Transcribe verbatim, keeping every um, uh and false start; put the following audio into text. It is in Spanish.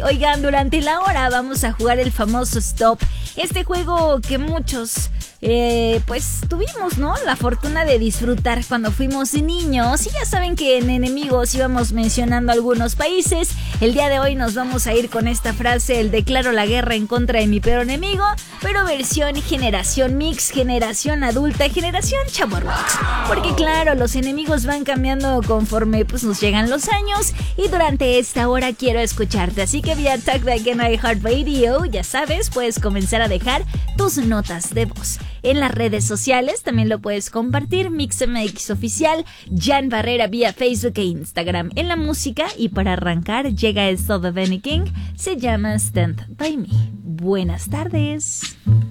Oigan, durante la hora vamos a jugar el famoso Stop. Este juego que muchos... Eh, pues tuvimos, ¿no? La fortuna de disfrutar cuando fuimos niños. Y ya saben que en Enemigos íbamos mencionando algunos países. El día de hoy nos vamos a ir con esta frase: el declaro la guerra en contra de mi peor enemigo, pero versión generación mix, generación adulta, generación chavorrucks. Porque claro, los enemigos van cambiando conforme pues nos llegan los años. Y durante esta hora quiero escucharte. Así que vía TalkBack en iHeartRadio, ya sabes, puedes comenzar a dejar tus notas de voz. En las redes sociales también lo puedes compartir, MixMX Oficial, Jan Barrera vía Facebook e Instagram. En la música, y para arrancar, llega esto de Benny King, se llama Stand By Me. Buenas tardes.